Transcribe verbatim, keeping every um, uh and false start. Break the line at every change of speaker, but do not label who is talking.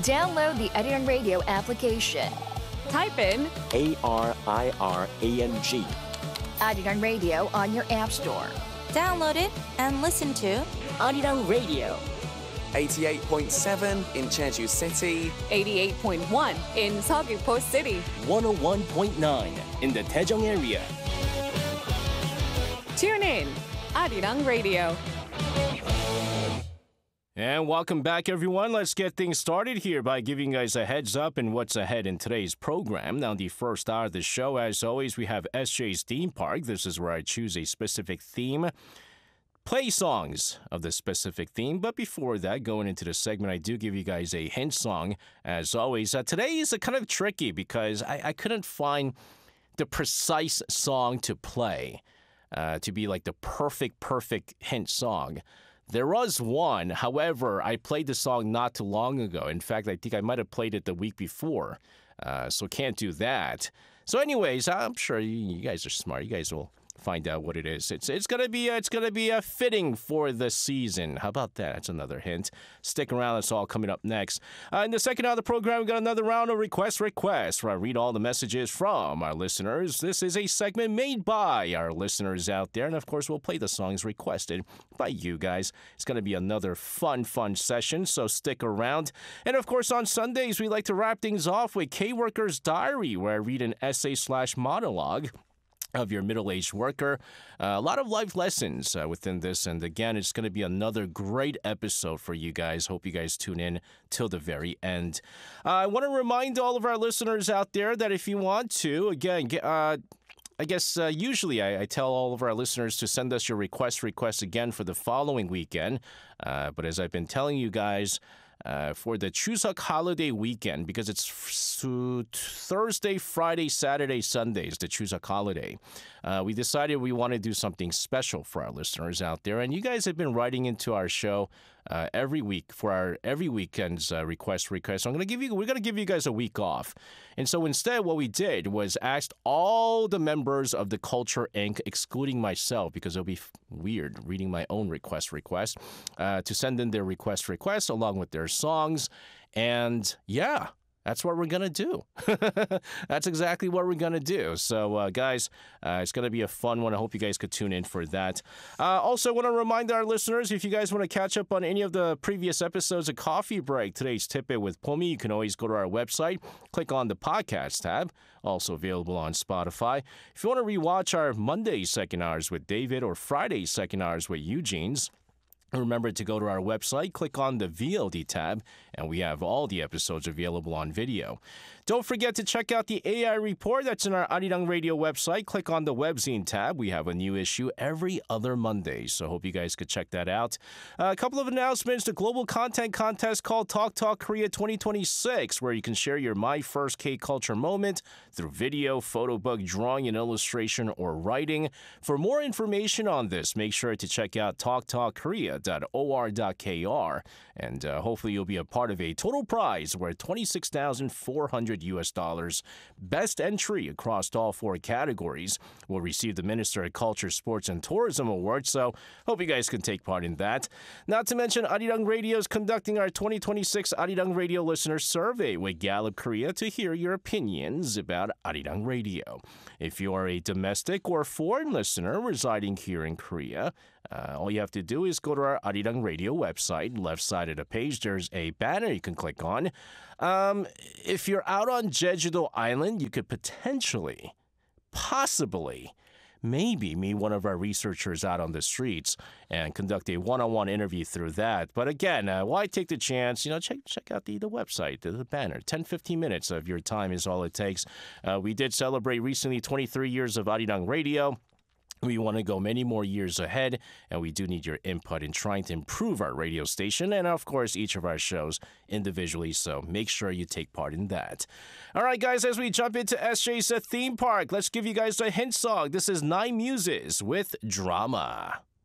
Download the Arirang Radio application.
Type in
A R I R A N G.
Arirang Radio on your app store.
Download it and listen to
Arirang Radio.
eighty-eight point seven in Jeju City.
eighty-eight point one in Seogwipo City.
one oh one point nine in the Daejeong area.
Tune in, Arirang Radio.
And welcome back, everyone. Let's get things started here by giving you guys a heads up in what's ahead in today's program. Now, the first hour of the show, as always, we have S J's Theme Park. This is where I choose a specific theme, play songs of the specific theme. But before that, going into the segment, I do give you guys a hint song. As always, uh, today is a kind of tricky because I, I couldn't find the precise song to play uh, to be like the perfect, perfect hint song. There was one, however, I played the song not too long ago. In fact, I think I might have played it the week before, uh, so can't do that. So anyways, I'm sure you, you guys are smart. You guys will find out what it is. It's it's gonna be uh, it's gonna be uh, fitting for the season. How about that? That's another hint. Stick around. It's all coming up next. Uh, in the second hour of the program, we got another round of request requests where I read all the messages from our listeners. This is a segment made by our listeners out there, and of course, we'll play the songs requested by you guys. It's gonna be another fun, fun session. So stick around. And of course, on Sundays, we like to wrap things off with K-Worker's Diary, where I read an essay slash monologue of your middle-aged worker. Uh, a lot of life lessons uh, within this. And again, it's going to be another great episode for you guys. Hope you guys tune in till the very end. Uh, I want to remind all of our listeners out there that if you want to, again, get, uh, I guess uh, usually I, I tell all of our listeners to send us your request requests again for the following weekend. Uh, but as I've been telling you guys, Uh, for the Chuseok holiday weekend, because it's f- Thursday, Friday, Saturday, Sundays, the Chuseok holiday. Uh, we decided we want to do something special for our listeners out there, and you guys have been writing into our show uh, every week for our every weekend's uh, request request. So I'm gonna give you, we're gonna give you guys a week off, and so instead, what we did was asked all the members of the Culture Incorporated, excluding myself, because it'll be f- weird reading my own request request, uh, to send in their request requests along with their songs. And yeah, that's what we're going to do. That's exactly what we're going to do. So, uh, guys, uh, it's going to be a fun one. I hope you guys could tune in for that. Uh, also, I want to remind our listeners, if you guys want to catch up on any of the previous episodes of Coffee Break, today's Tip It with Pomi, you can always go to our website, click on the podcast tab, also available on Spotify. If you want to rewatch our Monday second hours with David or Friday second hours with Eugene's, remember to go to our website, click on the V O D tab, and we have all the episodes available on video. Don't forget to check out the A I report that's in our Arirang Radio website. Click on the webzine tab. We have a new issue every other Monday, so hope you guys could check that out. Uh, a couple of announcements. The global content contest called Talk Talk Korea twenty twenty-six, where you can share your My First K-Culture moment through video, photo book, drawing and illustration, or writing. For more information on this, make sure to check out talk talk korea dot or dot k r, and uh, hopefully you'll be a part of a total prize worth twenty-six thousand four hundred U S dollars. Best entry across all four categories will receive the Minister of Culture, Sports, and Tourism Award, so hope you guys can take part in that. Not to mention, Arirang Radio is conducting our twenty twenty-six Arirang Radio Listener Survey with Gallup Korea to hear your opinions about Arirang Radio. If you are a domestic or foreign listener residing here in Korea, Uh, all you have to do is go to our Arirang Radio website. Left side of the page, there's a banner you can click on. Um, if you're out on Jeju-do Island, you could potentially, possibly, maybe meet one of our researchers out on the streets and conduct a one-on-one interview through that. But again, uh, why take the chance? You know, check check out the, the website, the, the banner. ten, fifteen minutes of your time is all it takes. Uh, we did celebrate recently twenty-three years of Arirang Radio. We want to go many more years ahead, and we do need your input in trying to improve our radio station and, of course, each of our shows individually, so make sure you take part in that. All right, guys, as we jump into S J's Theme Park, let's give you guys a hint song. This is Nine Muses with Drama.